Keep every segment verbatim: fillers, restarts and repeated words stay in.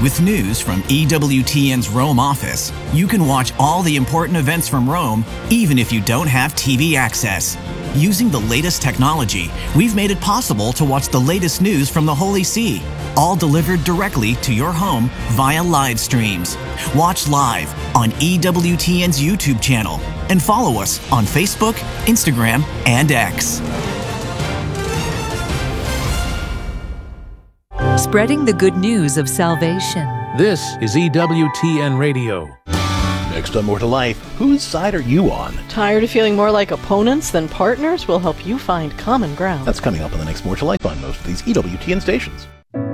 With news from E W T N's Rome office, you can watch all the important events from Rome, even if you don't have T V access. Using the latest technology, we've made it possible to watch the latest news from the Holy See, all delivered directly to your home via live streams. Watch live on E W T N's YouTube channel and follow us on Facebook, Instagram, and X. Spreading the good news of salvation. This is E W T N Radio. Next on More to Life, whose side are you on? Tired of feeling more like opponents than partners? We'll help you find common ground. That's coming up on the next More to Life on most of these E W T N stations.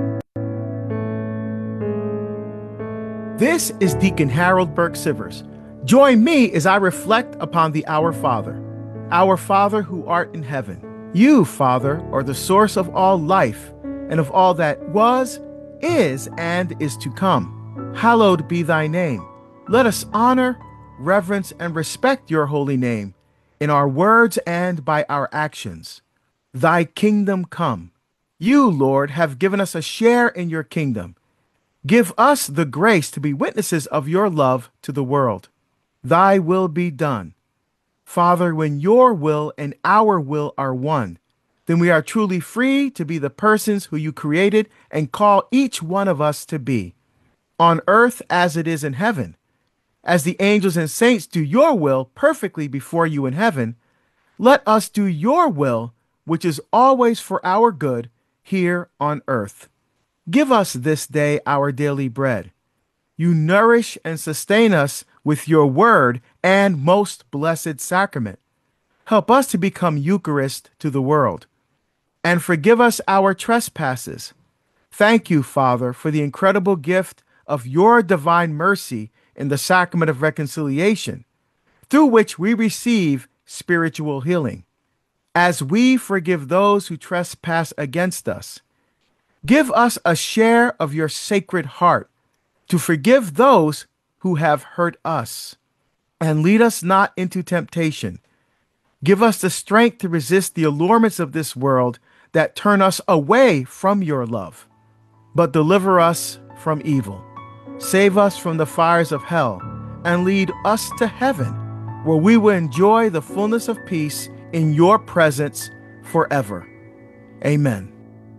This is Deacon Harold Burke Sivers. Join me as I reflect upon the Our Father. Our Father who art in heaven. You, Father, are the source of all life and of all that was, is, and is to come. Hallowed be thy name. Let us honor, reverence, and respect your holy name in our words and by our actions. Thy kingdom come. You, Lord, have given us a share in your kingdom. Give us the grace to be witnesses of your love to the world. Thy will be done. Father, when your will and our will are one, then we are truly free to be the persons who you created and call each one of us to be, on earth as it is in heaven. As the angels and saints do your will perfectly before you in heaven, let us do your will, which is always for our good, here on earth. Give us this day our daily bread. You nourish and sustain us with your word and most blessed sacrament. Help us to become Eucharist to the world. And forgive us our trespasses. Thank you, Father, for the incredible gift of your divine mercy in the sacrament of reconciliation, through which we receive spiritual healing. As we forgive those who trespass against us, give us a share of your sacred heart to forgive those who have hurt us. And lead us not into temptation. Give us the strength to resist the allurements of this world that turn us away from your love, but deliver us from evil. Save us from the fires of hell, and lead us to heaven, where we will enjoy the fullness of peace in your presence forever. Amen.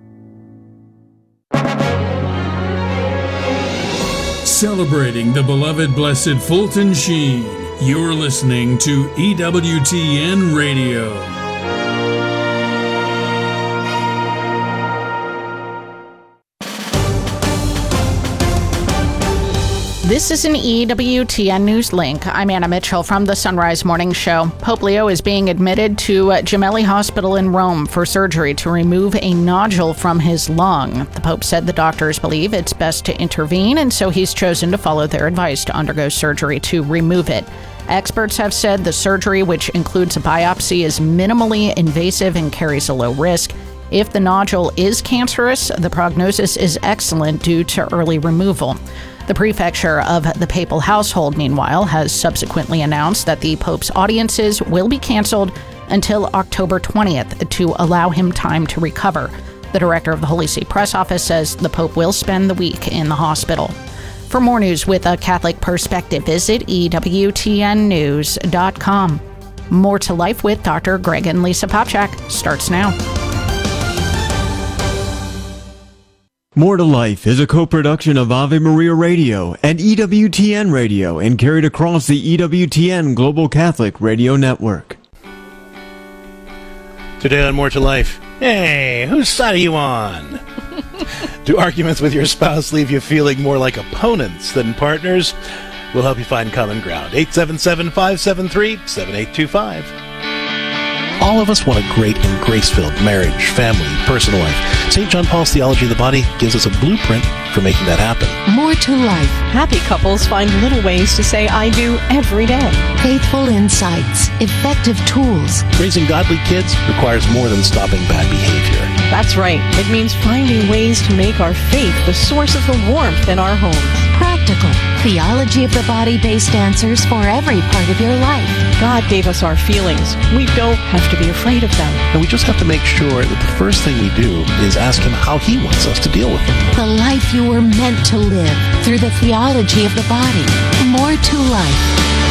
Celebrating the beloved Blessed Fulton Sheen, you're listening to E W T N Radio. This is an E W T N News Link. I'm Anna Mitchell from the Sunrise Morning Show. Pope Leo is being admitted to Gemelli Hospital in Rome for surgery to remove a nodule from his lung. The Pope said the doctors believe it's best to intervene, and so he's chosen to follow their advice to undergo surgery to remove it. Experts have said the surgery, which includes a biopsy, is minimally invasive and carries a low risk. If the nodule is cancerous, the prognosis is excellent due to early removal. The prefecture of the papal household, meanwhile, has subsequently announced that the Pope's audiences will be canceled until October twentieth to allow him time to recover. The director of the Holy See press office says the Pope will spend the week in the hospital. For more news with a Catholic perspective, visit E W T N news dot com. More to Life with Doctor Greg and Lisa Popchak starts now. More to Life is a co-production of Ave Maria Radio and E W T N Radio and carried across the E W T N Global Catholic Radio Network. Today on More to Life, hey, whose side are you on? Do arguments with your spouse leave you feeling more like opponents than partners? We'll help you find common ground. eight seven seven, five seven three, seven eight two five. All of us want a great and grace-filled marriage, family, personal life. Saint John Paul's Theology of the Body gives us a blueprint for making that happen. More to life. Happy couples find little ways to say I do every day. Faithful insights. Effective tools. Raising godly kids requires more than stopping bad behavior. That's right. It means finding ways to make our faith the source of the warmth in our homes. Practical, theology of the body-based answers for every part of your life. God gave us our feelings. We don't have to be afraid of them. And we just have to make sure that the first thing we do is ask Him how He wants us to deal with them. The life you were meant to live through the theology of the body. More to life.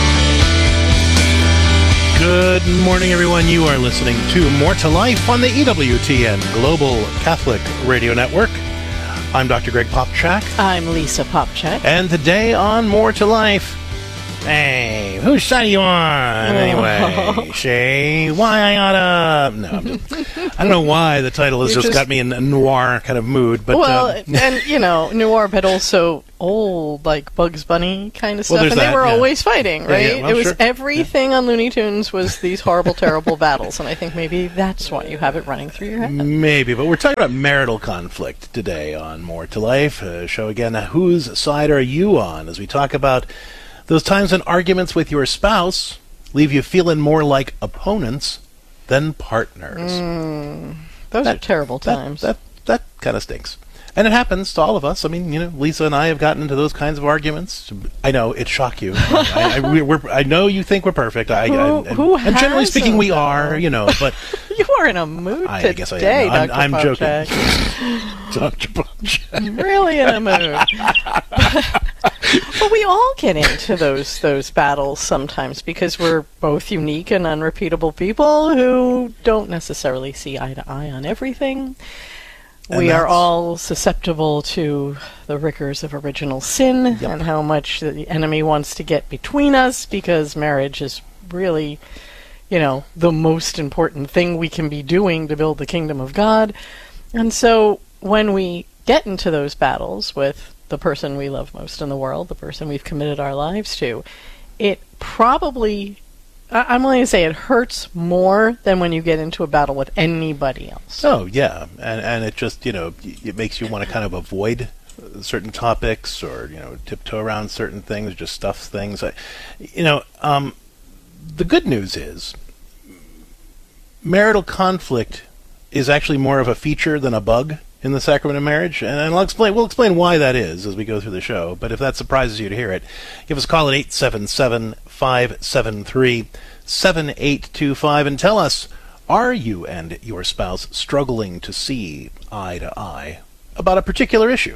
Good morning, everyone. You are listening to More to Life on the E W T N Global Catholic Radio Network. I'm Doctor Greg Popchak. I'm Lisa Popchak. And today on More to Life, hey, whose side are you on? Anyway, Shay, why I oughta... No, I don't know why the title has just, just got me in a noir kind of mood. But Well, uh, and, you know, noir, but also old, like Bugs Bunny kind of stuff. Well, and that, they were yeah. always fighting, right? Yeah, yeah, well, it was sure. everything yeah. on Looney Tunes was these horrible, terrible battles. And I think maybe that's why you have it running through your head. Maybe, but we're talking about marital conflict today on More to Life. Uh, show again, whose side are you on as we talk about those times when arguments with your spouse leave you feeling more like opponents than partners. Mm, those that, are terrible times. That that, that kind of stinks. And it happens to all of us. I mean, you know, Lisa and I have gotten into those kinds of arguments. I know, it shock you. I, I, we, we're, I know you think we're perfect. I, who, I, and, who and generally speaking, we though? are, you know, but... You are in a mood I today, guess I am. I'm, Doctor I'm joking. Doctor Popchak. Really in a mood. But we all get into those those battles sometimes because we're both unique and unrepeatable people who don't necessarily see eye to eye on everything. And we are all susceptible to the rigors of original sin Yep. and how much the enemy wants to get between us because marriage is really, you know, the most important thing we can be doing to build the kingdom of God. And so when we get into those battles with the person we love most in the world, the person we've committed our lives to, it probably, I- I'm only going to say it hurts more than when you get into a battle with anybody else. Oh, yeah. And and it just, you know, it makes you want to kind of avoid certain topics or, you know, tiptoe around certain things, just stuff things. I, you know, um, the good news is marital conflict is actually more of a feature than a bug in the sacrament of marriage, and I'll explain. We'll explain why that is as we go through the show. But if that surprises you to hear it, give us a call at eight seven seven, five seven three, seven eight two five and tell us: are you and your spouse struggling to see eye to eye about a particular issue,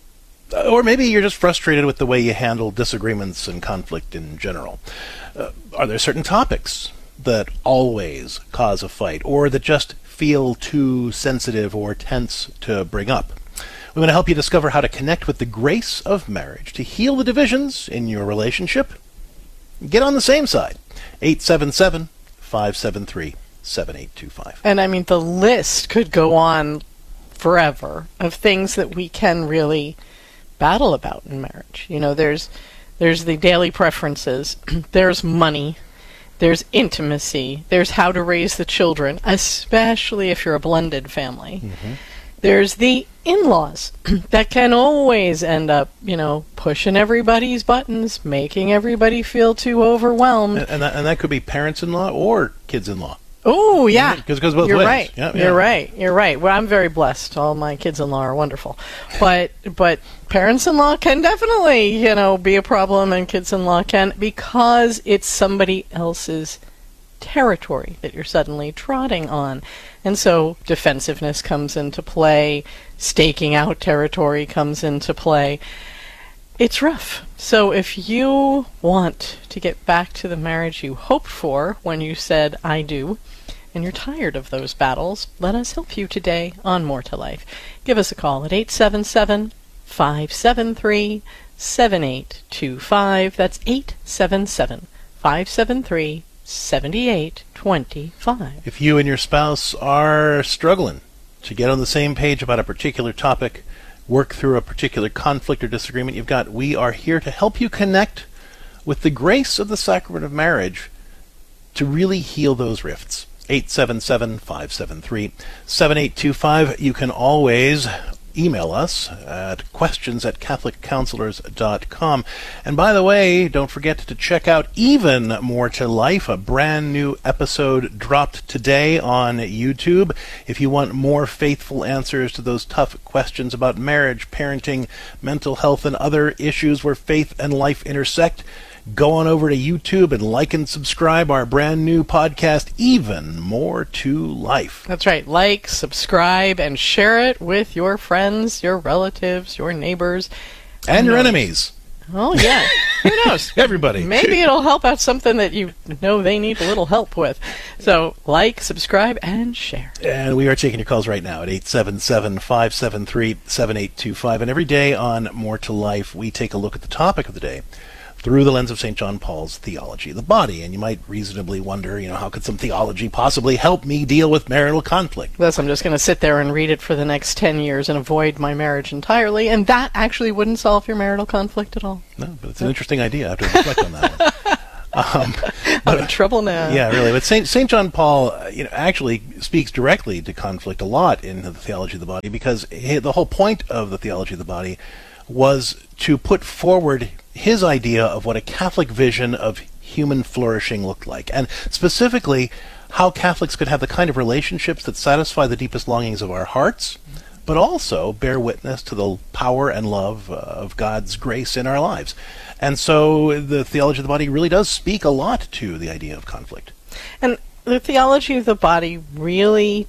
or maybe you're just frustrated with the way you handle disagreements and conflict in general? Uh, are there certain topics that always cause a fight, or that just feel too sensitive or tense to bring up? We're going to help you discover how to connect with the grace of marriage to heal the divisions in your relationship. Get on the same side. eight seven seven, five seven three, seven eight two five. And I mean, the list could go on forever of things that we can really battle about in marriage. You know, there's there's the daily preferences, there's money, there's intimacy, there's how to raise the children, especially if you're a blended family. Mm-hmm. There's the in-laws that can always end up, you know, pushing everybody's buttons, making everybody feel too overwhelmed. And, and, that, and that could be parents-in-law or kids-in-law. Oh, yeah. Because it goes both You're ways. right. Yeah, yeah. You're right. You're right. Well, I'm very blessed. All my kids-in-law are wonderful. But but parents-in-law can definitely, you know, be a problem, and kids-in-law can, because it's somebody else's territory that you're suddenly trotting on. And so defensiveness comes into play. Staking out territory comes into play. It's rough. So if you want to get back to the marriage you hoped for when you said, I do, and you're tired of those battles, let us help you today on More to Life. Give us a call at eight seven seven, five seven three, seven eight two five. That's eight seven seven, five seven three, seven eight two five. If you and your spouse are struggling to get on the same page about a particular topic, work through a particular conflict or disagreement you've got, we are here to help you connect with the grace of the sacrament of marriage to really heal those rifts. eight seven seven, five seven three, seven eight two five. You can always email us at questions at catholic counselors dot com. And by the way, don't forget to check out Even More to Life, a brand new episode dropped today on YouTube. If you want more faithful answers to those tough questions about marriage, parenting, mental health, and other issues where faith and life intersect, go on over to YouTube and like and subscribe our brand new podcast, Even More to Life. That's right. Like, subscribe, and share it with your friends, your relatives, your neighbors. And your enemies. Oh, yeah. Who knows? Everybody. Maybe it'll help out something that you know they need a little help with. So, like, subscribe, and share. And we are taking your calls right now at eight seven seven, five seven three, seven eight two five. And every day on More to Life, we take a look at the topic of the day through the lens of Saint John Paul's theology of the body. And you might reasonably wonder, you know, how could some theology possibly help me deal with marital conflict? Thus, I'm just going to sit there and read it for the next ten years and avoid my marriage entirely, and that actually wouldn't solve your marital conflict at all. No, but it's an interesting idea. I have to reflect on that one. Um, I'm in trouble now. Yeah, really. But Saint Saint John Paul, uh, you know, actually speaks directly to conflict a lot in the theology of the body, because he, the whole point of the theology of the body was to put forward his idea of what a Catholic vision of human flourishing looked like, and specifically how Catholics could have the kind of relationships that satisfy the deepest longings of our hearts, but also bear witness to the power and love uh, of God's grace in our lives. And so the theology of the body really does speak a lot to the idea of conflict. And the theology of the body really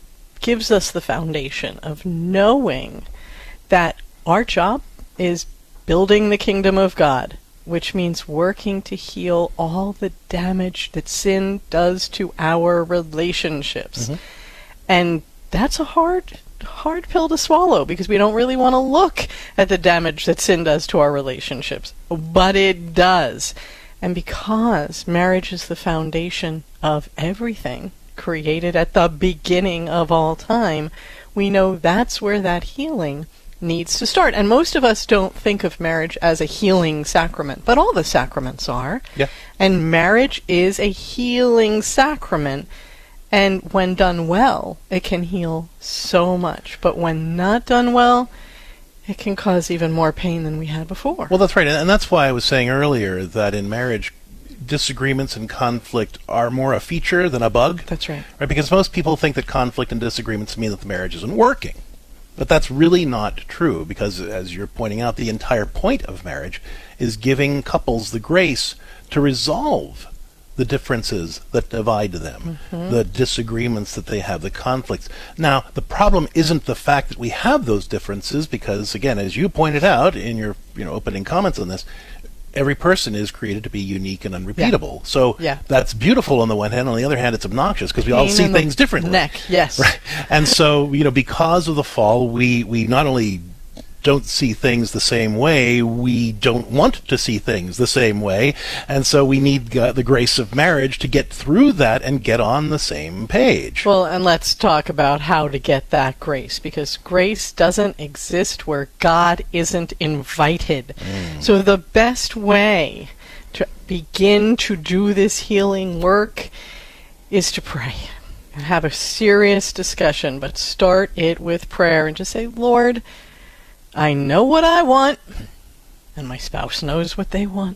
gives us the foundation of knowing that our job is building the kingdom of God, which means working to heal all the damage that sin does to our relationships. Mm-hmm. And that's a hard, hard pill to swallow, because we don't really want to look at the damage that sin does to our relationships. But it does. And because marriage is the foundation of everything created at the beginning of all time, we know that's where that healing needs to start. And most of us don't think of marriage as a healing sacrament, but all the sacraments are. Yeah. And marriage is a healing sacrament. And when done well, it can heal so much. But when not done well, it can cause even more pain than we had before. Well, that's right. And that's why I was saying earlier that in marriage, disagreements and conflict are more a feature than a bug. That's right. Right? Because most people think that conflict and disagreements mean that the marriage isn't working. But that's really not true, because, as you're pointing out, the entire point of marriage is giving couples the grace to resolve the differences that divide them, mm-hmm. the disagreements that they have, the conflicts. Now, the problem isn't the fact that we have those differences, because, again, as you pointed out in your you know opening comments on this, every person is created to be unique and unrepeatable. Yeah. So yeah. that's beautiful on the one hand. On the other hand, it's obnoxious, because we all see things differently. Neck, yes. Right. And so, you know, because of the fall, we, we not only don't see things the same way, we don't want to see things the same way. And so we need uh, the grace of marriage to get through that and get on the same page. Well, and let's talk about how to get that grace, because grace doesn't exist where God isn't invited. Mm. So the best way to begin to do this healing work is to pray and have a serious discussion, but start it with prayer and just say, Lord, I know what I want, and my spouse knows what they want.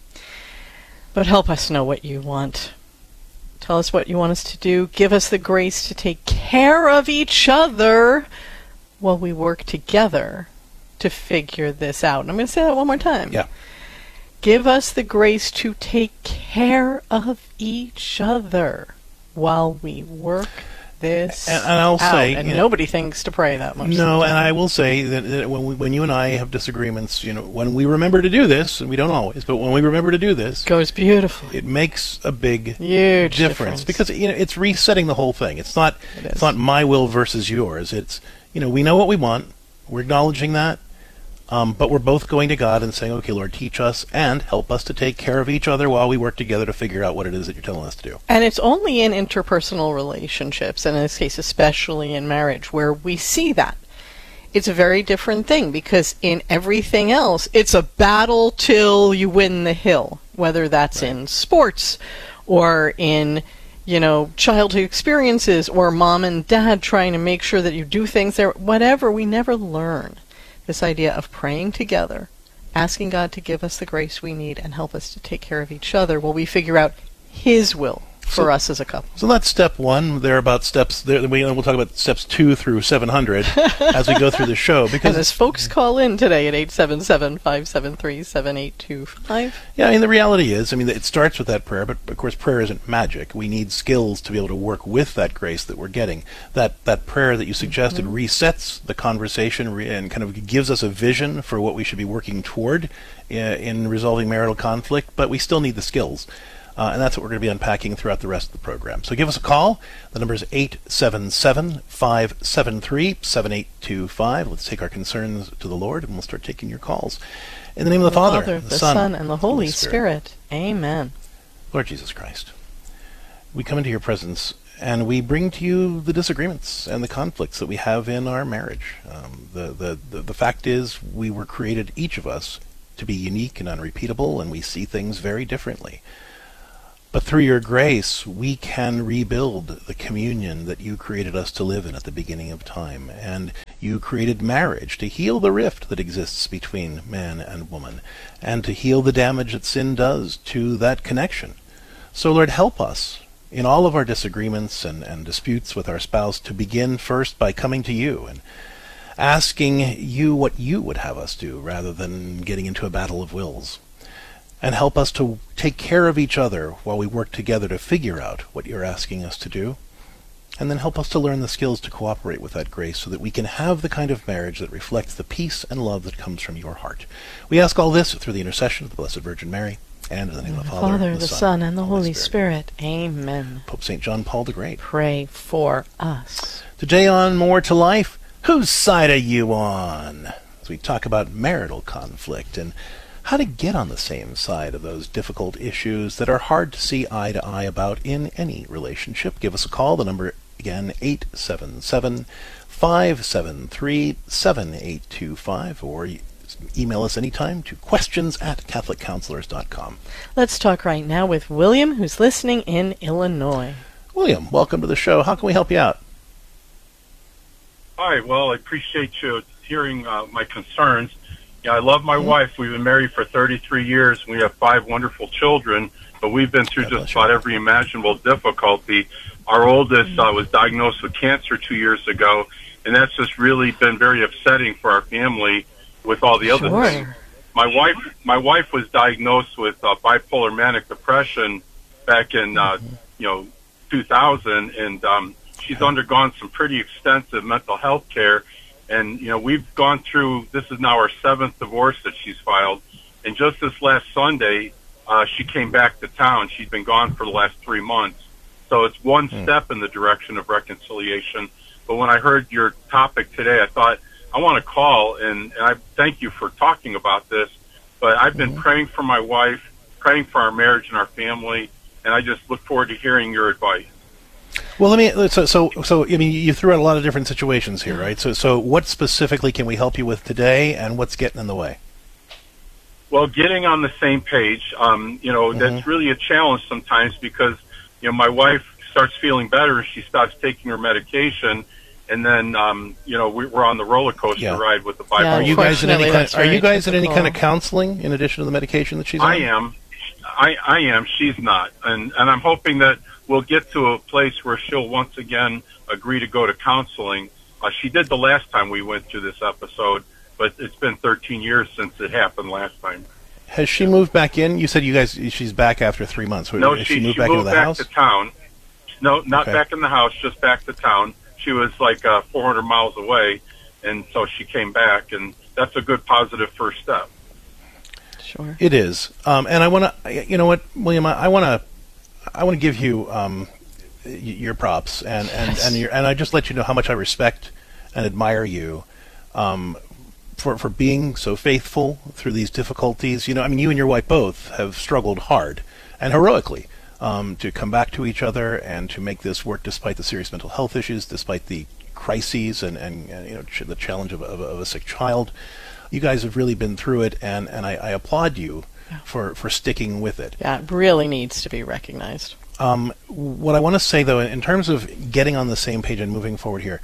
But help us know what you want. Tell us what you want us to do. Give us the grace to take care of each other while we work together to figure this out. And I'm going to say that one more time. Yeah. Give us the grace to take care of each other while we work this and, and I'll out. say, and you know, nobody thinks to pray that much. No, and I will say that, that when we, when you and I have disagreements, you know, when we remember to do this, and we don't always, but when we remember to do this, it goes beautifully. It makes a big Huge difference, difference, because you know it's resetting the whole thing. It's not it it's not my will versus yours. It's you know we know what we want. We're acknowledging that. Um, but we're both going to God and saying, okay, Lord, teach us and help us to take care of each other while we work together to figure out what it is that you're telling us to do. And it's only in interpersonal relationships, and in this case especially in marriage, where we see that. It's a very different thing, because in everything else, it's a battle till you win the hill, whether that's right. in sports or in you know, childhood experiences, or mom and dad trying to make sure that you do things there, whatever, we never learn this idea of praying together, asking God to give us the grace we need and help us to take care of each other while we figure out His will for so, us as a couple. So that's step one. There are about steps. There, we, we'll talk about steps two through seven hundred as we go through the show. Because and as folks call in today at eight seven seven, five seven three, seven eight two five. Yeah, I mean, the reality is, I mean, it starts with that prayer, but of course prayer isn't magic. We need skills to be able to work with that grace that we're getting. That that prayer that you suggested mm-hmm. resets the conversation re- and kind of gives us a vision for what we should be working toward in, in resolving marital conflict, but we still need the skills. Uh, and that's what we're going to be unpacking throughout the rest of the program. So give us a call. The number is eight seven seven, five seven three, seven eight two five. Let's take our concerns to the Lord, and we'll start taking your calls. In the name of the, the Father, Father, the, the Son, Son, and the Holy Spirit. Spirit. Amen. Lord Jesus Christ, we come into your presence, and we bring to you the disagreements and the conflicts that we have in our marriage. Um, the, the, the, the fact is, we were created, each of us, to be unique and unrepeatable, and we see things very differently. But through your grace, we can rebuild the communion that you created us to live in at the beginning of time. And you created marriage to heal the rift that exists between man and woman, and to heal the damage that sin does to that connection. So, Lord, help us in all of our disagreements and, and disputes with our spouse to begin first by coming to you and asking you what you would have us do, rather than getting into a battle of wills. And help us to take care of each other while we work together to figure out what you're asking us to do. And then help us to learn the skills to cooperate with that grace so that we can have the kind of marriage that reflects the peace and love that comes from your heart. We ask all this through the intercession of the Blessed Virgin Mary, and in the name of the Father, Father, the, the Son, Son, and the Holy, Holy Spirit. Spirit. Amen. Pope Saint John Paul the Great, pray for us. Today on More to Life, whose side are you on? As we talk about marital conflict and how to get on the same side of those difficult issues that are hard to see eye to eye about in any relationship. Give us a call. The number, again, eight seven seven, five seven three, seven eight two five, or email us anytime to questions at catholic counselors dot com. Let's talk right now with William, who's listening in Illinois. William, welcome to the show. How can we help you out? Hi, well, I appreciate you hearing uh, my concerns. Yeah, I love my mm-hmm. wife. We've been married for thirty-three years. We have five wonderful children, but we've been through God just about you. every imaginable difficulty. Our oldest uh, was diagnosed with cancer two years ago, and that's just really been very upsetting for our family with all the other sure. things. My wife, my wife was diagnosed with uh, bipolar manic depression back in, uh, mm-hmm. you know, two thousand, and um, she's okay. undergone some pretty extensive mental health care. And, you know, we've gone through, this is now our seventh divorce that she's filed. And just this last Sunday, uh, she came back to town. She's been gone for the last three months. So it's one mm. step in the direction of reconciliation. But when I heard your topic today, I thought, I want to call, and, and I thank you for talking about this. But I've been mm-hmm. praying for my wife, praying for our marriage and our family, and I just look forward to hearing your advice. Well, let me. So, so, so. I mean, you threw out a lot of different situations here, right? So, so, what specifically can we help you with today, and what's getting in the way? Well, getting on the same page. Um, you know, mm-hmm. that's really a challenge sometimes because, you know, my wife starts feeling better, she stops taking her medication, and then, um, you know, we, we're on the roller coaster yeah. ride with the bipolar. Yeah, are you guys in any? Kind, are you guys in any typical. kind of counseling in addition to the medication that she's on? I am. I, I am. She's not, and and I'm hoping that we'll get to a place where she'll once again agree to go to counseling. Uh, she did the last time we went through this episode, but it's been thirteen years since it happened last time. Has she moved back in? You said you guys she's back after three months. No, Has she, she moved she back moved into the back house? to town. No, not okay. back in the house, just back to town. She was like uh, four hundred miles away, and so she came back, and that's a good positive first step. Sure. It is, um, and I want to. You know what, William? I want to. I want to give you um, y- your props, and and and, your, and I just let you know how much I respect and admire you um, for for being so faithful through these difficulties. You know, I mean, you and your wife both have struggled hard and heroically um, to come back to each other and to make this work, despite the serious mental health issues, despite the crises, and and, and you know ch- the challenge of, of, of a sick child. You guys have really been through it, and, and I, I applaud you yeah. for, for sticking with it. Yeah, it really needs to be recognized. Um, what I want to say, though, in terms of getting on the same page and moving forward here,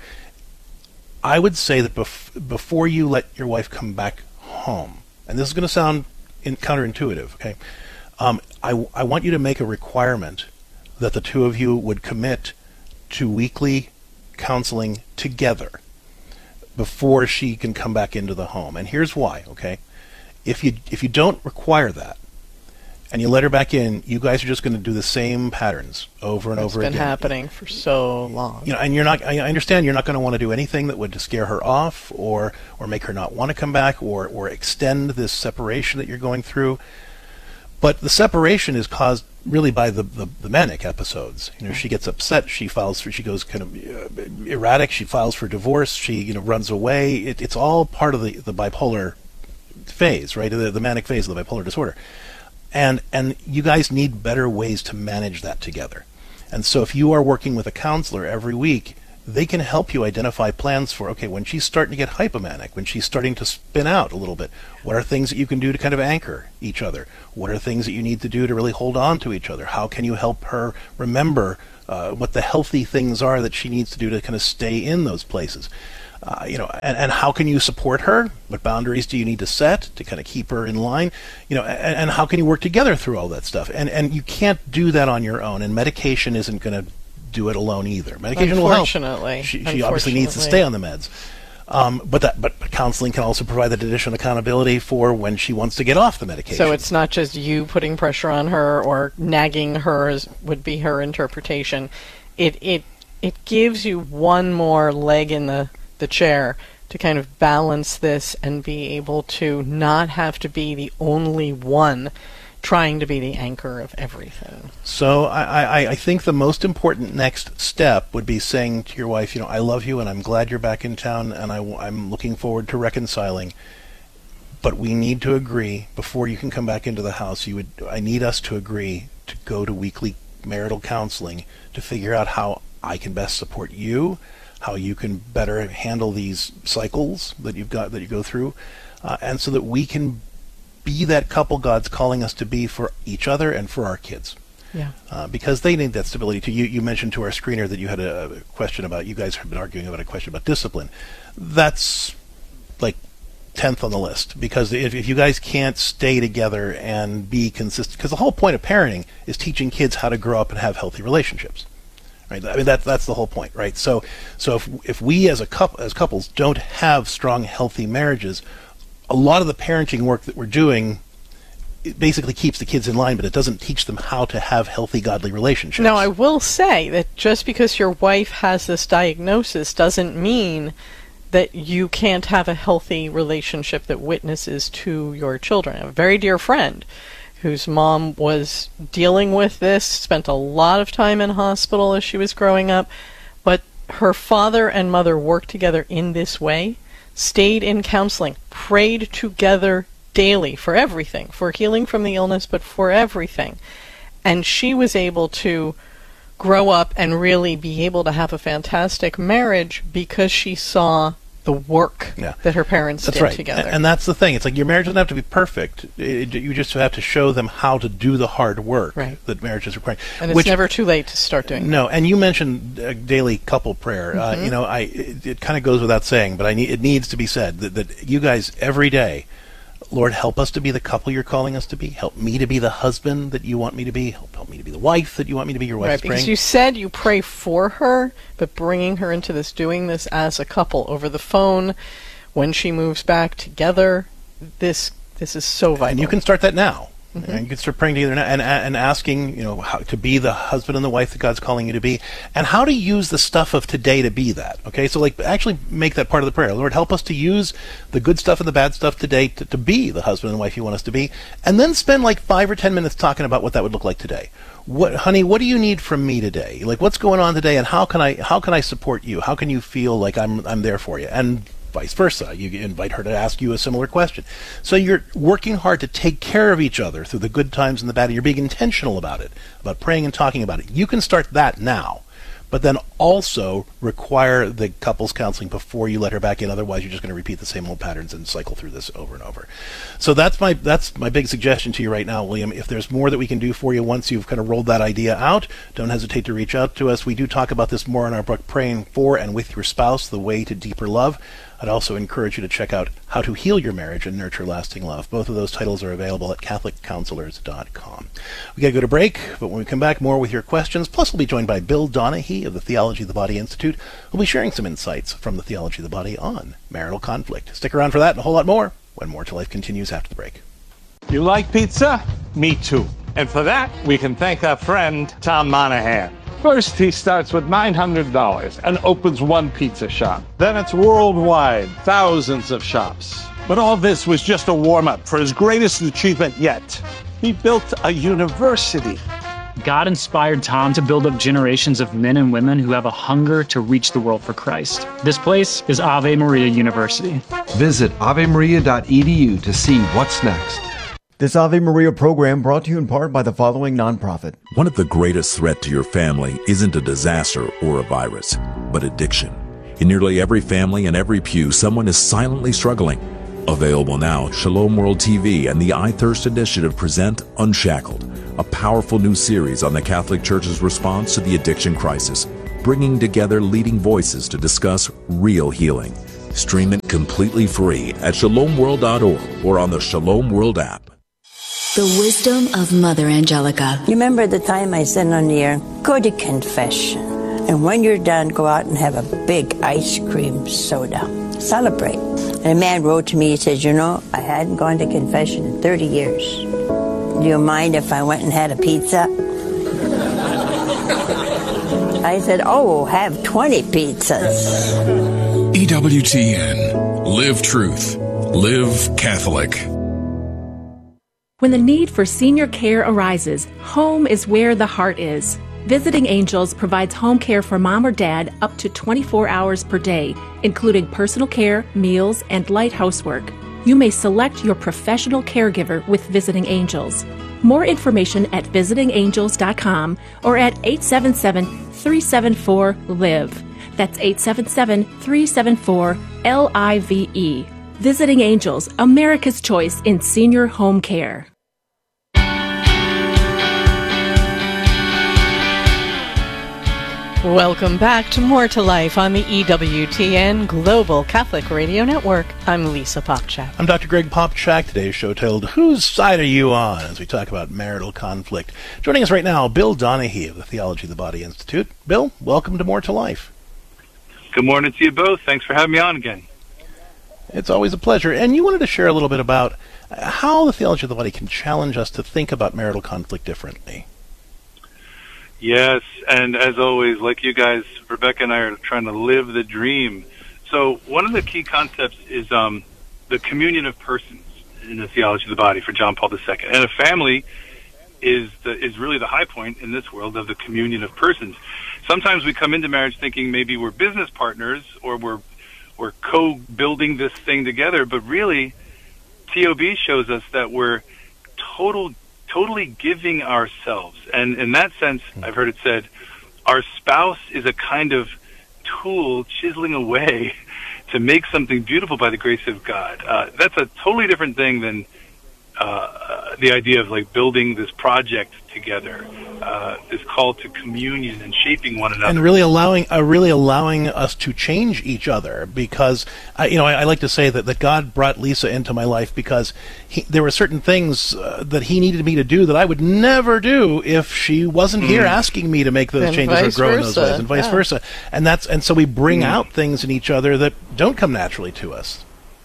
I would say that bef- before you let your wife come back home, and this is going to sound in- counterintuitive, okay? Um, I, I want you to make a requirement that the two of you would commit to weekly counseling together before she can come back into the home. And here's why, okay? If you if you don't require that, and you let her back in, you guys are just going to do the same patterns over and It's over been again. happening for so long. You know, and you're not. I I understand you're not going to want to do anything that would scare her off, or or make her not want to come back, or or extend this separation that you're going through. But the separation is caused really by the, the, the manic episodes. You know, she gets upset, she files for, she goes kind of uh, erratic, she files for divorce, she you know runs away. It, it's all part of the, the bipolar phase, right? The, the manic phase of the bipolar disorder. And and you guys need better ways to manage that together. And so if you are working with a counselor every week, they can help you identify plans for, okay, when she's starting to get hypomanic, when she's starting to spin out a little bit, what are things that you can do to kind of anchor each other? What are things that you need to do to really hold on to each other? How can you help her remember uh, what the healthy things are that she needs to do to kind of stay in those places? Uh, you know, and, and how can you support her? What boundaries do you need to set to kind of keep her in line? You know, and, and how can you work together through all that stuff? And and you can't do that on your own, and medication isn't going to do it alone either. Medication will help. Unfortunately. She, she obviously needs to stay on the meds. Um, but that, but counseling can also provide that additional accountability for when she wants to get off the medication. So it's not just you putting pressure on her or nagging her, as would be her interpretation. It it it gives you one more leg in the, the chair to kind of balance this and be able to not have to be the only one trying to be the anchor of everything. So I, I, I think the most important next step would be saying to your wife, you know, I love you and I'm glad you're back in town and I, I'm looking forward to reconciling. But we need to agree before you can come back into the house. You would, I need us to agree to go to weekly marital counseling to figure out how I can best support you, how you can better handle these cycles that you've got that you go through, uh, and so that we can be that couple God's calling us to be for each other and for our kids. Yeah. Uh, because they need that stability too. You, you mentioned to our screener that you had a question about, you guys have been arguing about a question about discipline. That's like tenth on the list, because if, if you guys can't stay together and be consistent, because the whole point of parenting is teaching kids how to grow up and have healthy relationships. Right? I mean, that, that's the whole point, right? So so if if we as a couple, as couples don't have strong, healthy marriages, a lot of the parenting work that we're doing, it basically keeps the kids in line, but it doesn't teach them how to have healthy, godly relationships. Now, I will say that just because your wife has this diagnosis doesn't mean that you can't have a healthy relationship that witnesses to your children. I have a very dear friend whose mom was dealing with this, spent a lot of time in hospital as she was growing up, but her father and mother worked together in this way, stayed in counseling, prayed together daily for everything, for healing from the illness, but for everything. And she was able to grow up and really be able to have a fantastic marriage because she saw the work yeah. that her parents that's did right. together. And, and that's the thing. It's like your marriage doesn't have to be perfect. It, you just have to show them how to do the hard work right. that marriage is requiring. And it's Which, never too late to start doing No, that. and you mentioned uh, daily couple prayer. Mm-hmm. Uh, you know, I it, it kind of goes without saying, but I need it needs to be said that, that you guys every day, Lord, help us to be the couple you're calling us to be. Help me to be the husband that you want me to be. Help, help me to be the wife that you want me to be. Your wife Right, is because praying. you said you pray for her, but bringing her into this, doing this as a couple over the phone, when she moves back together, this this is so vital. And you can start that now. Mm-hmm. And you can start praying together now and, and asking, you know, how to be the husband and the wife that God's calling you to be, and how to use the stuff of today to be that. Okay, so like actually make that part of the prayer. Lord, help us to use the good stuff and the bad stuff today to, to be the husband and wife you want us to be, and then spend like five or ten minutes talking about what that would look like today. What, honey, what do you need from me today? Like, what's going on today, and how can I how can I support you? How can you feel like I'm I'm there for you? And vice versa. You invite her to ask you a similar question. So you're working hard to take care of each other through the good times and the bad. You're being intentional about it, about praying and talking about it. You can start that now. but then also require the couples counseling before you let her back in. Otherwise, you're just going to repeat the same old patterns and cycle through this over and over. So that's my that's my big suggestion to you right now, William. If there's more that we can do for you once you've kind of rolled that idea out, don't hesitate to reach out to us. We do talk about this more in our book, Praying For and With Your Spouse, The Way to Deeper Love. I'd also encourage you to check out How to Heal Your Marriage and Nurture Lasting Love. Both of those titles are available at catholic counselors dot com. We got to go to break, but when we come back, more with your questions. Plus, we'll be joined by Bill Donahue of the Theology of the Body Institute, who'll be sharing some insights from the Theology of the Body on marital conflict. Stick around for that and a whole lot more when More to Life continues after the break. You like pizza? Me too. And for that, we can thank our friend, Tom Monahan. First, he starts with nine hundred dollars and opens one pizza shop. Then it's worldwide, thousands of shops. But all this was just a warm-up for his greatest achievement yet. He built a university. God inspired Tom to build up generations of men and women who have a hunger to reach the world for Christ. This place is Ave Maria University. Visit ave maria dot e d u to see what's next. This Ave Maria program brought to you in part by the following nonprofit. One of the greatest threats to your family isn't a disaster or a virus, but addiction. In nearly every family and every pew, someone is silently struggling. Available now, Shalom World T V and the I Thirst Initiative present Unshackled, a powerful new series on the Catholic Church's response to the addiction crisis, bringing together leading voices to discuss real healing. Stream it completely free at shalom world dot org or on the Shalom World app. The wisdom of Mother Angelica. You remember the time I said on the air, go to confession. And when you're done, go out and have a big ice cream soda. Celebrate. And a man wrote to me, he says, you know, I hadn't gone to confession in thirty years. Do you mind if I went and had a pizza? I said, oh, have twenty pizzas. E W T N. Live truth. Live Catholic. When the need for senior care arises, home is where the heart is. Visiting Angels provides home care for mom or dad up to twenty-four hours per day, including personal care, meals, and light housework. You may select your professional caregiver with Visiting Angels. More information at visiting angels dot com or at eight seven seven, three seven four, L I V E. That's eight seven seven, three seven four, L I V E. Visiting Angels, America's choice in senior home care. Welcome back to More to Life on the E W T N Global Catholic Radio Network. I'm Lisa Popchak. I'm Doctor Greg Popchak. Today's show titled, Whose Side Are You On? As we talk about marital conflict. Joining us right now, Bill Donahue of the Theology of the Body Institute. Bill, welcome to More to Life. Good morning to you both. Thanks for having me on again. It's always a pleasure. And you wanted to share a little bit about how the Theology of the Body can challenge us to think about marital conflict differently. Yes, and as always, like you guys, Rebecca and I are trying to live the dream. So one of the key concepts is um, the communion of persons in the Theology of the Body for John Paul the Second. And a family is the, is really the high point in this world of the communion of persons. Sometimes we come into marriage thinking maybe we're business partners or we're we're co-building this thing together, but really T O B shows us that we're total totally giving ourselves. And in that sense, I've heard it said, our spouse is a kind of tool chiseling away to make something beautiful by the grace of God. Uh, that's a totally different thing than uh, the idea of like building this project together, uh, this call to communion and shaping one another, and really allowing, uh, really allowing us to change each other. Because I, you know, I, I like to say that, that God brought Lisa into my life because he, there were certain things uh, that He needed me to do that I would never do if she wasn't mm. here asking me to make those and changes or grow versa. in those ways, and vice yeah. versa. And that's and so we bring mm. out things in each other that don't come naturally to us.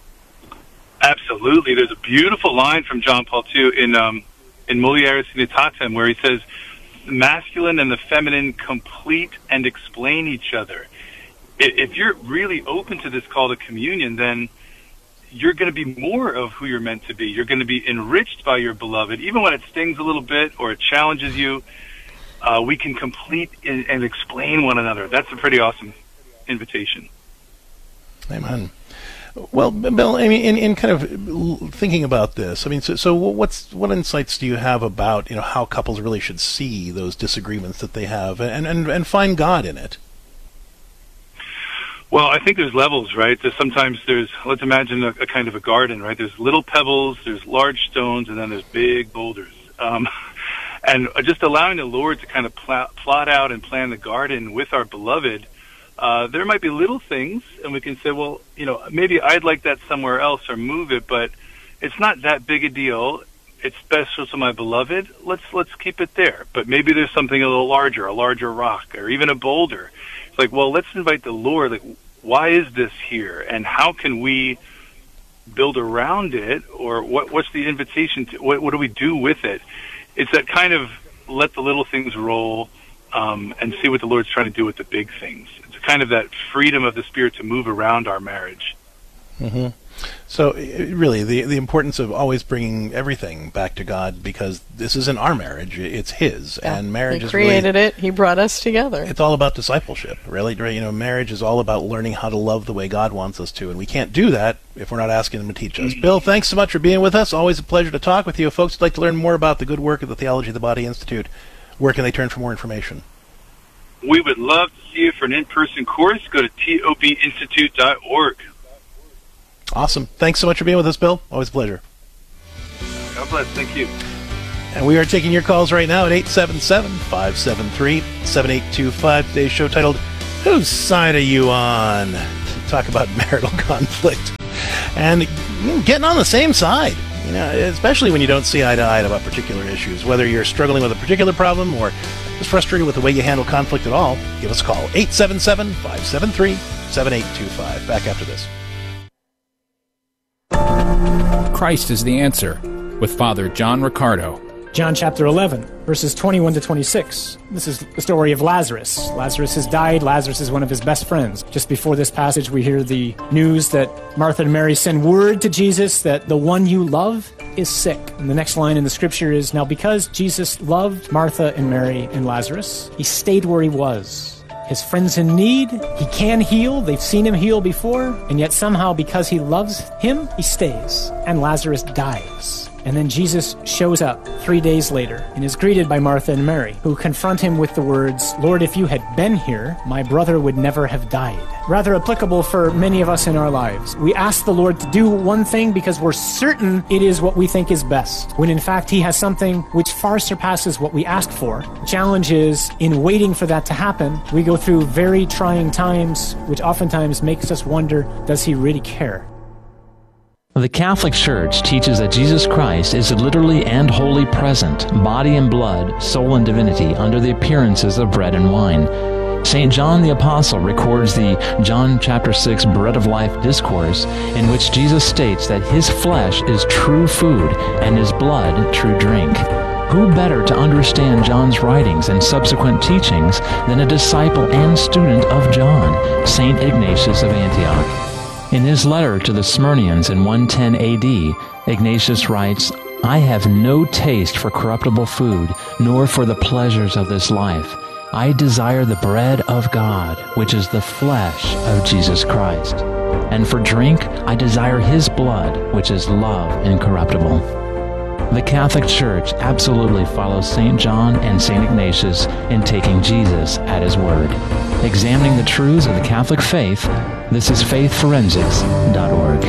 Absolutely. There's a beautiful line from John Paul the Second in um, in Mulieris Unitatem where he says, the masculine and the feminine complete and explain each other. If you're really open to this call to communion, then you're going to be more of who you're meant to be. You're going to be enriched by your beloved. Even when it stings a little bit or it challenges you, uh, we can complete and, and explain one another. That's a pretty awesome invitation. Amen. Well, Bill, I mean, in, in kind of thinking about this, I mean, so, so what's what insights do you have about, you know, how couples really should see those disagreements that they have and, and, and find God in it? Well, I think there's levels, right? There's sometimes there's, let's imagine a, a kind of a garden, right? There's little pebbles, there's large stones, and then there's big boulders. Um, and just allowing the Lord to kind of pl- plot out and plan the garden with our beloved, uh, there might be little things, and we can say, well, you know, maybe I'd like that somewhere else or move it, but it's not that big a deal. It's special to my beloved. Let's let's keep it there. But maybe there's something a little larger, a larger rock, or even a boulder. It's like, well, let's invite the Lord. Like, why is this here, and how can we build around it, or what? What's the invitation to? What, what do we do with it? It's that kind of let the little things roll, um, and see what the Lord's trying to do with the big things. It's kind of that freedom of the Spirit to move around our marriage. Mm-hmm. So, really, the the importance of always bringing everything back to God, because this isn't our marriage; it's His, yeah. and marriage He is created really, it. He brought us together. It's all about discipleship, really. You know, marriage is all about learning how to love the way God wants us to, and we can't do that if we're not asking Him to teach us. Bill, thanks so much for being with us. Always a pleasure to talk with you. If folks would like to learn more about the good work of the Theology of the Body Institute, where can they turn for more information? We would love to see you for an in-person course. Go to T O B institute dot org. Awesome. Thanks so much for being with us, Bill. Always a pleasure. God bless. Thank you. And we are taking your calls right now at eight seven seven, five seven three, seven eight two five. Today's show titled, Whose Side Are You On? To talk about marital conflict. And getting on the same side. You know, especially when you don't see eye to eye about particular issues. Whether you're struggling with a particular problem or just frustrated with the way you handle conflict at all, give us a call. eight seven seven, five seven three, seven eight two five. Back after this. Christ is the Answer, with Father John Riccardo. John chapter eleven, verses twenty-one to twenty-six. This is the story of Lazarus. Lazarus has died. Lazarus is one of his best friends. Just before this passage, we hear the news that Martha and Mary send word to Jesus that the one you love is sick. And the next line in the scripture is, now because Jesus loved Martha and Mary and Lazarus, he stayed where he was. His friend's in need, he can heal, they've seen him heal before, and yet somehow because he loves him, he stays, and Lazarus dies. And then Jesus shows up three days later and is greeted by Martha and Mary, who confront him with the words, Lord, if you had been here, my brother would never have died. Rather applicable for many of us in our lives. We ask the Lord to do one thing because we're certain it is what we think is best, when in fact he has something which far surpasses what we ask for. The challenge is, in waiting for that to happen, we go through very trying times, which oftentimes makes us wonder, does he really care? The Catholic Church teaches that Jesus Christ is literally and wholly present, body and blood, soul and divinity, under the appearances of bread and wine. Saint John the Apostle records the John chapter six Bread of Life discourse, in which Jesus states that his flesh is true food and his blood true drink. Who better to understand John's writings and subsequent teachings than a disciple and student of John, Saint Ignatius of Antioch? In his letter to the Smyrnians in one ten A D, Ignatius writes, I have no taste for corruptible food, nor for the pleasures of this life. I desire the bread of God, which is the flesh of Jesus Christ. And for drink, I desire his blood, which is love incorruptible. The Catholic Church absolutely follows Saint John and Saint Ignatius in taking Jesus at his word. Examining the truths of the Catholic faith, this is faith forensics dot org.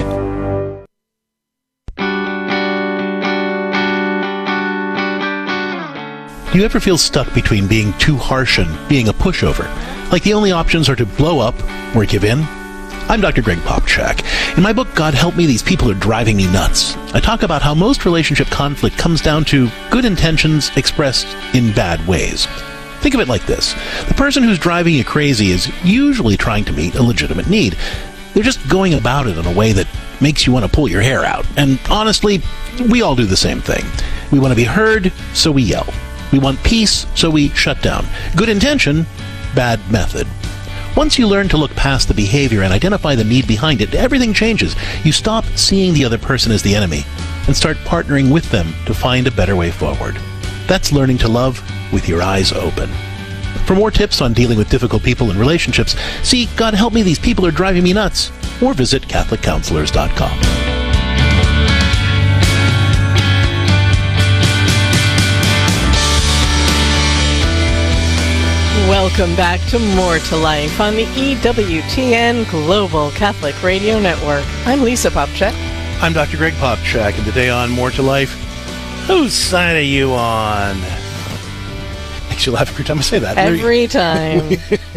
Do you ever feel stuck between being too harsh and being a pushover? Like the only options are to blow up or give in? I'm Doctor Greg Popchak. In my book, God Help Me, These People Are Driving Me Nuts, I talk about how most relationship conflict comes down to good intentions expressed in bad ways. Think of it like this. The person who's driving you crazy is usually trying to meet a legitimate need. They're just going about it in a way that makes you want to pull your hair out. And honestly, we all do the same thing. We want to be heard, so we yell. We want peace, so we shut down. Good intention, bad method. Once you learn to look past the behavior and identify the need behind it, everything changes. You stop seeing the other person as the enemy and start partnering with them to find a better way forward. That's learning to love with your eyes open. For more tips on dealing with difficult people and relationships, see God Help Me, These People Are Driving Me Nuts or visit Catholic Counselors dot com. Welcome back to More to Life on the E W T N Global Catholic Radio Network. I'm Lisa Popcak. I'm Doctor Greg Popcak, and today on More to Life, whose side are you on? Makes you laugh every time I say that. Every time.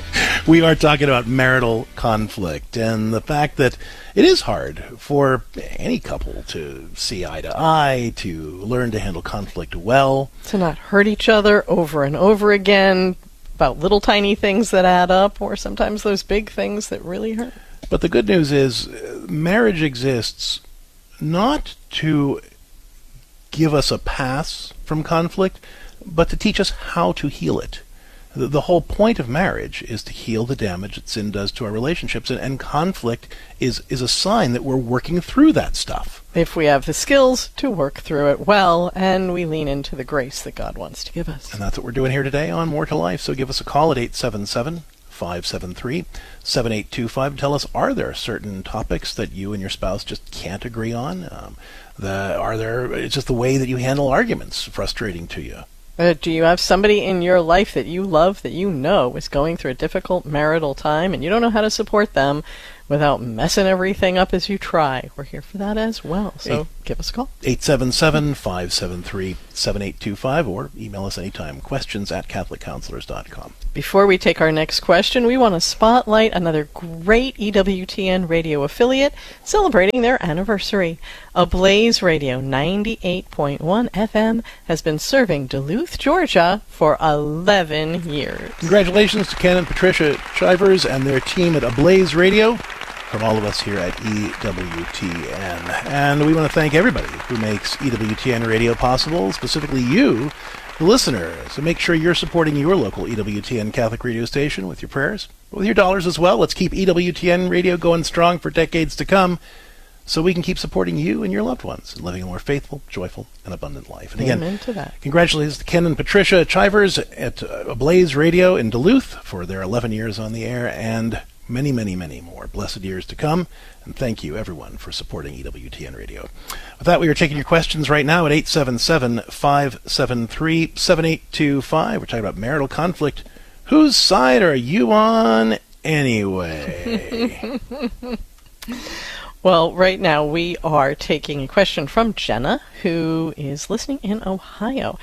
We are talking about marital conflict and the fact that it is hard for any couple to see eye to eye, to learn to handle conflict well. To not hurt each other over and over again about little tiny things that add up, or sometimes those big things that really hurt. But the good news is marriage exists not to give us a pass from conflict, but to teach us how to heal it. The, the whole point of marriage is to heal the damage that sin does to our relationships, and, and conflict is, is a sign that we're working through that stuff. If we have the skills to work through it well, and we lean into the grace that God wants to give us. And that's what we're doing here today on More to Life. So give us a call at eight seven seven, five seven three, seven eight two five and tell us, are there certain topics that you and your spouse just can't agree on? Um, the, are there, it's just the way that you handle arguments frustrating to you? Uh, do you have somebody in your life that you love that you know is going through a difficult marital time and you don't know how to support them without messing everything up as you try? We're here for that as well, so eight, give us a call. eight seven seven, five seven three, seven eight two five or email us anytime, questions at Catholic Counselors dot com. Before we take our next question, we want to spotlight another great E W T N radio affiliate celebrating their anniversary. Ablaze Radio ninety-eight point one F M has been serving Duluth, Georgia for eleven years. Congratulations to Ken and Patricia Chivers and their team at Ablaze Radio, from all of us here at E W T N. And we want to thank everybody who makes E W T N Radio possible, specifically you, the listener. So make sure you're supporting your local E W T N Catholic radio station with your prayers, but with your dollars as well. Let's keep E W T N Radio going strong for decades to come, so we can keep supporting you and your loved ones and living a more faithful, joyful, and abundant life. And again, Amen to that. Congratulations to Ken and Patricia Chivers at uh, Ablaze Radio in Duluth for their eleven years on the air, and many, many, many more blessed years to come. And thank you, everyone, for supporting E W T N Radio. With that, we are taking your questions right now at eight seven seven, five seven three, seven eight two five. We're talking about marital conflict. Whose side are you on anyway? Well, right now we are taking a question from Jenna, who is listening in Ohio.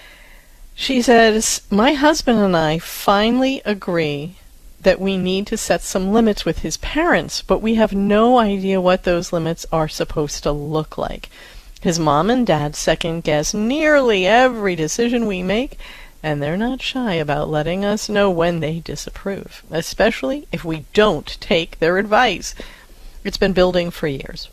She says, my husband and I finally agree that we need to set some limits with his parents, but we have no idea what those limits are supposed to look like. His mom and dad second-guess nearly every decision we make, and they're not shy about letting us know when they disapprove, especially if we don't take their advice. It's been building for years.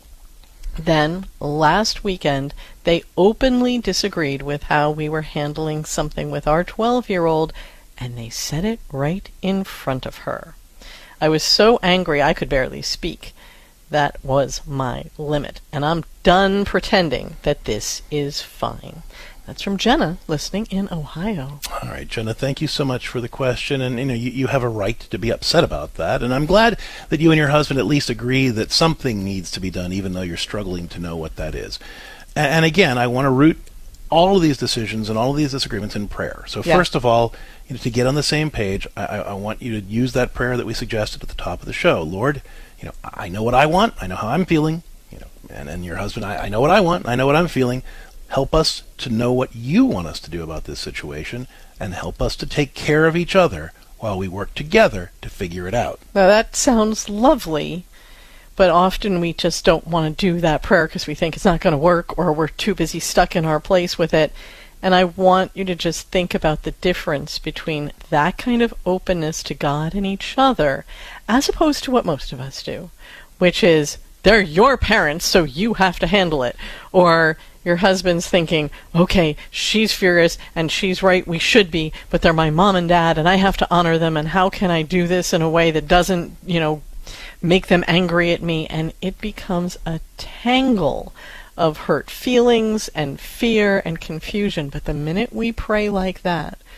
Then, last weekend, they openly disagreed with how we were handling something with our twelve-year-old, and they said it right in front of her. I was so angry I could barely speak. That was my limit, and I'm done pretending that this is fine. That's from Jenna, listening in Ohio. All right, Jenna, thank you so much for the question. And you know, you, you have a right to be upset about that. And I'm glad that you and your husband at least agree that something needs to be done, even though you're struggling to know what that is. And, and again, I want to root all of these decisions and all of these disagreements in prayer. So Yeah. first of all, you know, to get on the same page, I, I I want you to use that prayer that we suggested at the top of the show. Lord, you know, I know what I want. I know how I'm feeling. You know, and, and your husband, I, I know what I want. I know what I'm feeling. Help us to know what you want us to do about this situation, and help us to take care of each other while we work together to figure it out. Now that sounds lovely, but often we just don't want to do that prayer because we think it's not going to work, or we're too busy stuck in our place with it. And I want you to just think about the difference between that kind of openness to God and each other, as opposed to what most of us do, which is, they're your parents, so you have to handle it. Or your husband's thinking, okay, she's furious and she's right, we should be, but they're my mom and dad and I have to honor them, and how can I do this in a way that doesn't, you know, make them angry at me? And it becomes a tangle of hurt feelings and fear and confusion. But the minute we pray like that,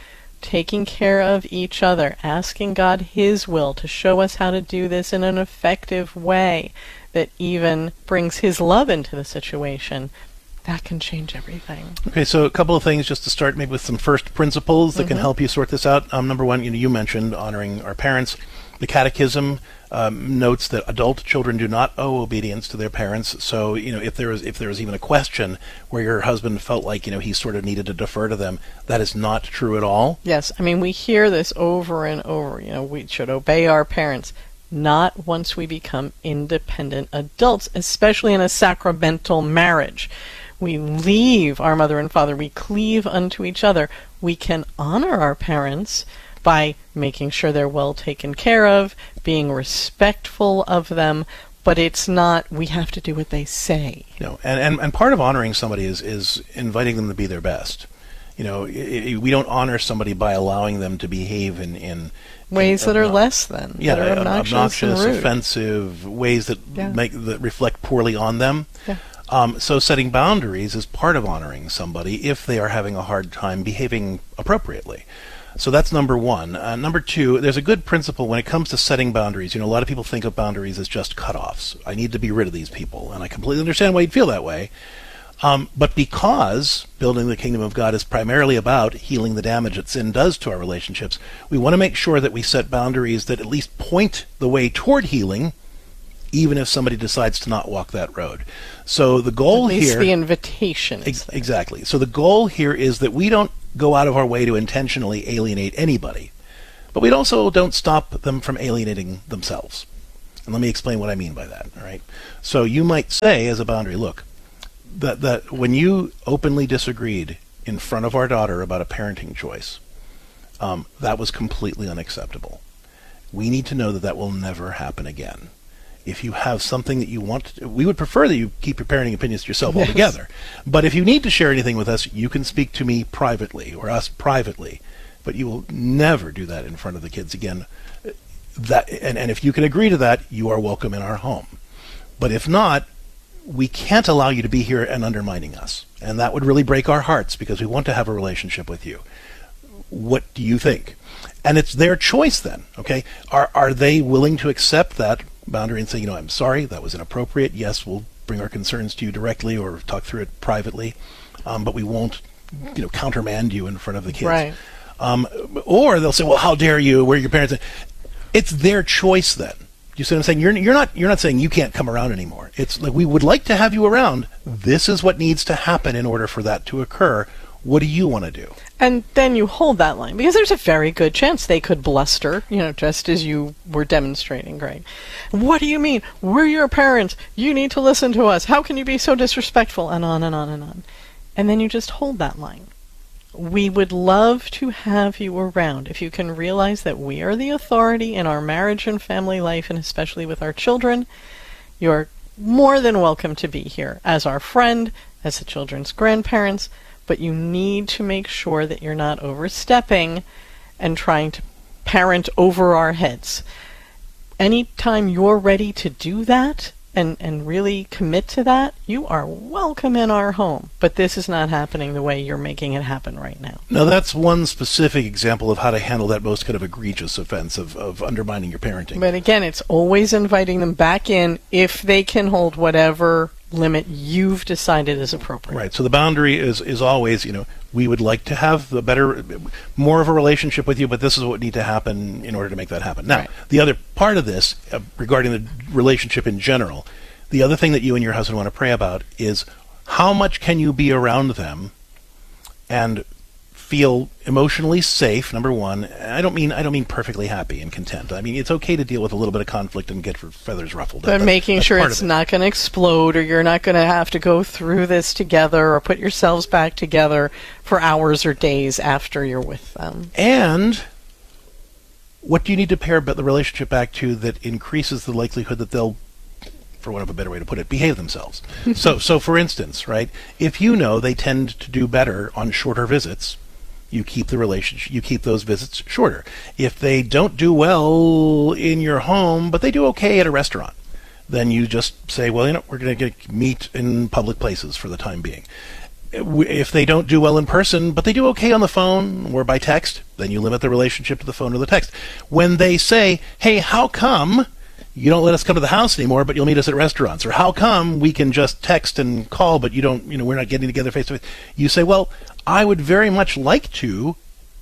taking care of each other, asking God His will to show us how to do this in an effective way that even brings His love into the situation, that can change everything. Okay, so a couple of things just to start maybe with some first principles that Mhm. can help you sort this out. Um, number one, you know, you mentioned honoring our parents. The Catechism um, notes that adult children do not owe obedience to their parents. So, you know, if there was if there was even a question where your husband felt like, you know, he sort of needed to defer to them, that is not true at all. Yes, I mean, we hear this over and over. You know, we should obey our parents. Not once we become independent adults, especially in a sacramental marriage. We leave our mother and father. We cleave unto each other. We can honor our parents by making sure they're well taken care of, being respectful of them, but it's not, we have to do what they say. You know, and, and, and part of honoring somebody is, is inviting them to be their best. You know, i i we don't honor somebody by allowing them to behave in, in Ways in, that are obno- less than, yeah, that are obnoxious, obnoxious and rude. offensive, ways that Yeah. make that reflect poorly on them. Yeah. Um, so setting boundaries is part of honoring somebody if they are having a hard time behaving appropriately. So that's number one. Uh, number two, there's a good principle when it comes to setting boundaries. You know, a lot of people think of boundaries as just cutoffs. I need to be rid of these people, and I completely understand why you'd feel that way. Um, but because building the kingdom of God is primarily about healing the damage that sin does to our relationships, we want to make sure that we set boundaries that at least point the way toward healing, even if somebody decides to not walk that road. So the goal At least here... the invitation is Ex- exactly. So the goal here is that we don't go out of our way to intentionally alienate anybody, but we also don't stop them from alienating themselves. And let me explain what I mean by that. All right. So you might say as a boundary, look, that that when you openly disagreed in front of our daughter about a parenting choice, um, that was completely unacceptable. We need to know that that will never happen again. If you have something that you want to, we would prefer that you keep your parenting opinions to yourself Yes. altogether. But if you need to share anything with us, you can speak to me privately or us privately. But you will never do that in front of the kids again. That and, and if you can agree to that, you are welcome in our home. But if not, we can't allow you to be here and undermining us. And that would really break our hearts because we want to have a relationship with you. What do you think? And it's their choice then, okay? Are are they willing to accept that boundary and say, you know, I'm sorry, that was inappropriate. Yes, we'll bring our concerns to you directly or talk through it privately, um, but we won't, you know, countermand you in front of the kids. Right. Um, or they'll say, well, how dare you? Where are your parents? It's their choice then. You see what I'm saying? You're you're not you're not saying you can't come around anymore. It's like we would like to have you around. This is what needs to happen in order for that to occur. What do you want to do? And then you hold that line, because there's a very good chance they could bluster, you know, just as you were demonstrating, Greg. What do you mean? We're your parents. You need to listen to us. How can you be so disrespectful? And on and on and on. And then you just hold that line. We would love to have you around if you can realize that we are the authority in our marriage and family life, and especially with our children. You're more than welcome to be here as our friend, as the children's grandparents, but you need to make sure that you're not overstepping and trying to parent over our heads. Anytime you're ready to do that and, and really commit to that, you are welcome in our home. But this is not happening the way you're making it happen right now. Now, that's one specific example of how to handle that most kind of egregious offense of, of undermining your parenting. But again, it's always inviting them back in if they can hold whatever limit you've decided is appropriate. Right. So the boundary is, is always, you know, we would like to have the better, more of a relationship with you, but this is what would need to happen in order to make that happen. Now, Right. the other part of this, uh, regarding the relationship in general, the other thing that you and your husband want to pray about is how much can you be around them and feel emotionally safe, number one. I don't mean I don't mean perfectly happy and content. I mean, it's okay to deal with a little bit of conflict and get feathers ruffled. But That- making that's sure part it's of it. not going to explode, or you're not going to have to go through this together or put yourselves back together for hours or days after you're with them. And what do you need to pair the relationship back to that increases the likelihood that they'll, for want of a better way to put it, behave themselves? so, so for instance, right, if you know they tend to do better on shorter visits, you keep the relationship, you keep those visits shorter. If they don't do well in your home, but they do okay at a restaurant, then you just say, well, you know, we're going to meet in public places for the time being. if they don't do well in person, but they do okay on the phone or by text, then you limit the relationship to the phone or the text. When they say, hey, how come you don't let us come to the house anymore, but you'll meet us at restaurants? Or how come we can just text and call, but you don't, you know, we're not getting together face to face? You say, well, I would very much like to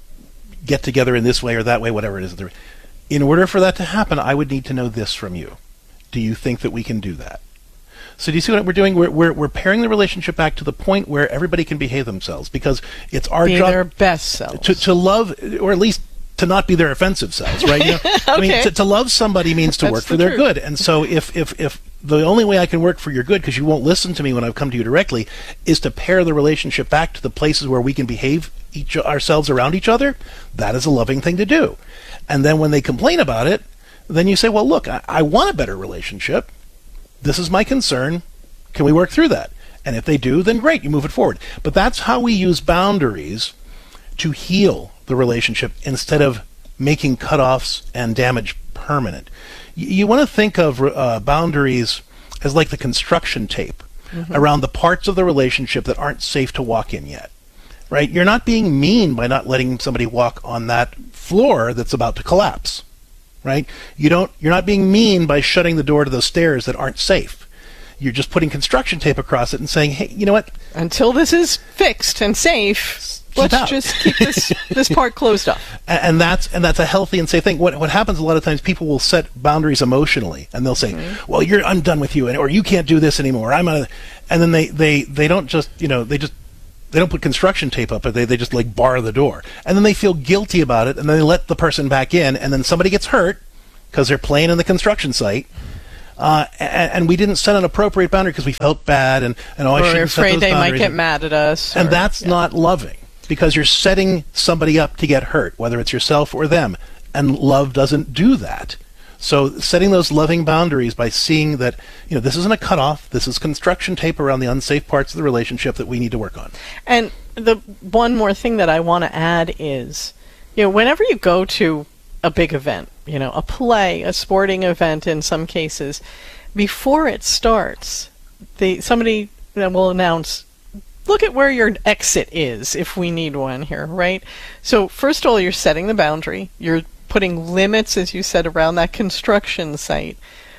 get together in this way or that way, whatever it is. In order for that to happen, I would need to know this from you. Do you think that we can do that? So do you see what we're doing? We're, we're, we're paring the relationship back to the point where everybody can behave themselves, because it's our be job their best selves. To, to love, or at least to not be their offensive selves, right? You know, okay. I mean, to, to love somebody means to That's work the for their truth. good. And so if, if, if the only way I can work for your good, because you won't listen to me when I've come to you directly, is to pare the relationship back to the places where we can behave each ourselves around each other, that is a loving thing to do. And then when they complain about it, then you say, well, look, I, I want a better relationship. This is my concern. Can we work through that? And if they do, then great, you move it forward. But that's how we use boundaries to heal the relationship instead of making cutoffs and damage permanent. You, you want to think of uh, boundaries as like the construction tape mm-hmm. around the parts of the relationship that aren't safe to walk in yet. Right? You're not being mean by not letting somebody walk on that floor that's about to collapse. Right? You don't you're not being mean by shutting the door to those stairs that aren't safe. You're just putting construction tape across it and saying, hey, you know what? Until this is fixed and safe, let's out. just keep this this part closed off. And, and that's and that's a healthy and safe thing. What what happens a lot of times, people will set boundaries emotionally, and they'll say, mm-hmm. well, you're I'm done with you, and or you can't do this anymore. I'm a, and then they, they, they don't just you know they just they don't put construction tape up, but they, they just like bar the door. And then they feel guilty about it, and then they let the person back in, and then somebody gets hurt because they're playing in the construction site. Uh, and, and we didn't set an appropriate boundary because we felt bad, and, and oh, I or shouldn't we're set afraid those they boundaries. might get mad at us. And or, that's yeah. not loving, because you're setting somebody up to get hurt, whether it's yourself or them. And love doesn't do that. So setting those loving boundaries by seeing that, you know, this isn't a cutoff, this is construction tape around the unsafe parts of the relationship that we need to work on. And the one more thing that I want to add is, you know, whenever you go to a big event, you know, a play, a sporting event in some cases, before it starts, the somebody will announce, look at where your exit is if we need one here, right? So first of all, you're setting the boundary. You're putting limits, as you said, around that construction site.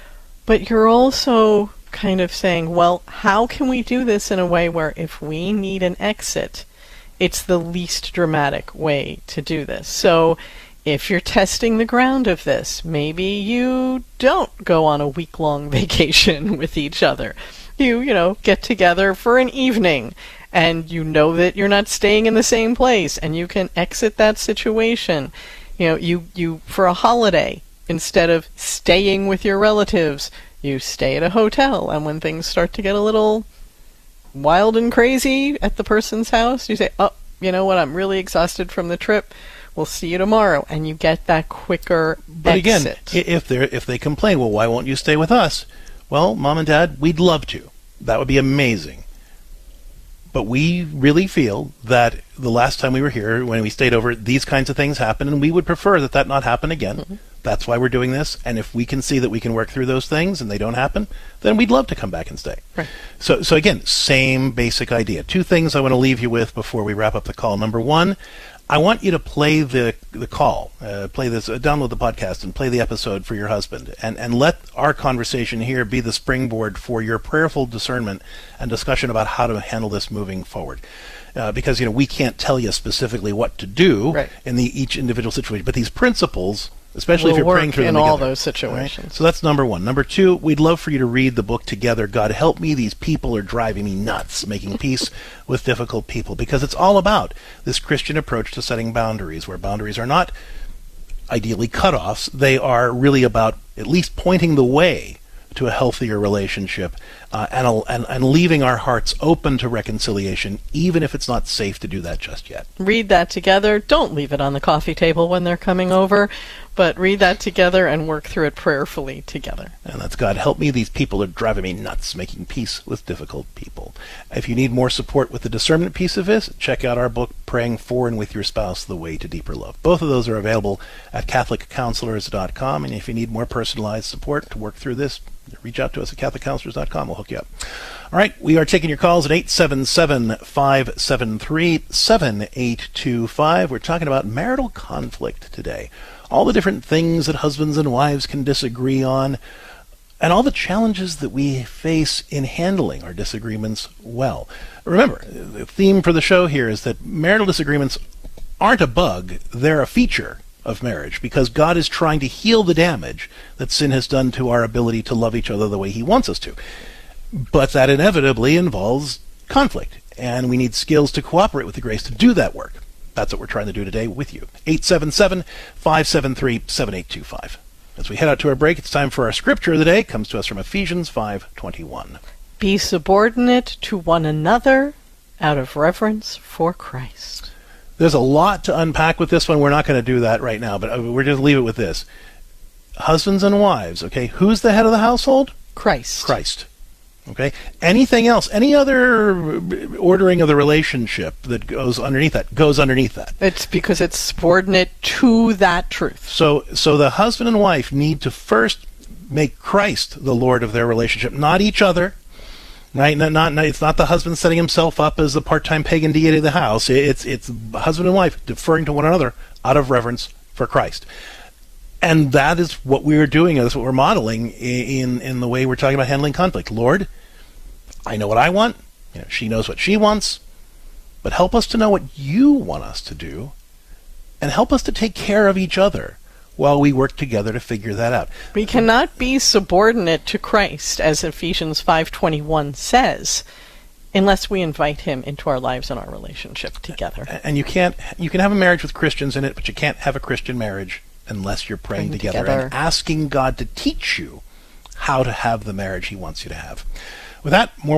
But you're also kind of saying, well, how can we do this in a way where if we need an exit, it's the least dramatic way to do this? So if you're testing the ground of this, maybe you don't go on a week-long vacation with each other. You, you know, get together for an evening, and you know that you're not staying in the same place, and you can exit that situation. You know, you, you for a holiday, instead of staying with your relatives, you stay at a hotel, and when things start to get a little wild and crazy at the person's house, you say, oh, you know what, I'm really exhausted from the trip. We'll see you tomorrow, and you get that quicker but exit. But again, if they if they complain, well, why won't you stay with us? Well, Mom and Dad, we'd love to. That would be amazing. But we really feel that the last time we were here, when we stayed over, these kinds of things happened, and we would prefer that that not happen again. Mm-hmm. That's why we're doing this. And if we can see that we can work through those things and they don't happen, then we'd love to come back and stay. Right. So, so again, same basic idea. Two things I want to leave you with before we wrap up the call. Number one, I want you to play the the call, uh, play this, uh, download the podcast, and play the episode for your husband, and and let our conversation here be the springboard for your prayerful discernment and discussion about how to handle this moving forward. Uh, because you know we can't tell you specifically what to do right. in the each individual situation, but these principles, especially will if you're work praying through in them all together, those situations. right? So that's number one. Number two, we'd love for you to read the book together. God help me, these people are driving me nuts, making peace with difficult people, because it's all about this Christian approach to setting boundaries, where boundaries are not ideally cutoffs. They are really about at least pointing the way to a healthier relationship, uh, and, and and leaving our hearts open to reconciliation, even if it's not safe to do that just yet. Read that together. Don't leave it on the coffee table when they're coming over. but read that together and work through it prayerfully together. And that's God help me. These people are driving me nuts, making peace with difficult people. If you need more support with the discernment piece of this, check out our book, Praying For and With Your Spouse, The Way to Deeper Love. Both of those are available at catholic counselors dot com. And if you need more personalized support to work through this, reach out to us at catholic counselors dot com. We'll hook you up. All right, we are taking your calls at eight seven seven, five seven three, seven eight two five. We're talking about marital conflict today. All the different things that husbands and wives can disagree on, and all the challenges that we face in handling our disagreements well. Remember, the theme for the show here is that marital disagreements aren't a bug, they're a feature of marriage, because God is trying to heal the damage that sin has done to our ability to love each other the way he wants us to. But that inevitably involves conflict, and we need skills to cooperate with the grace to do that work. That's what we're trying to do today with you. eight seven seven, five seven three, seven eight two five. As we head out to our break, it's time for our scripture of the day. It comes to us from Ephesians five twenty-one. Be subordinate to one another out of reverence for Christ. There's a lot to unpack with this one. We're not going to do that right now, but we're going to leave it with this. Husbands and wives, okay? Who's the head of the household? Christ. Christ. Okay? Anything else, any other ordering of the relationship that goes underneath that, goes underneath that. It's because it's subordinate to that truth. So, so the husband and wife need to first make Christ the Lord of their relationship, not each other. Right? Not, not, it's not the husband setting himself up as the part-time pagan deity of the house. It's, it's husband and wife deferring to one another out of reverence for Christ. And that is what we are doing. That's what we're modeling in, in the way we're talking about handling conflict. Lord, I know what I want. You know, she knows what she wants. But help us to know what you want us to do. And help us to take care of each other while we work together to figure that out. We cannot be subordinate to Christ, as Ephesians five twenty-one says, unless we invite him into our lives and our relationship together. And you can't, you can have a marriage with Christians in it, but you can't have a Christian marriage unless you're praying, praying together, together and asking God to teach you how to have the marriage he wants you to have. With that, more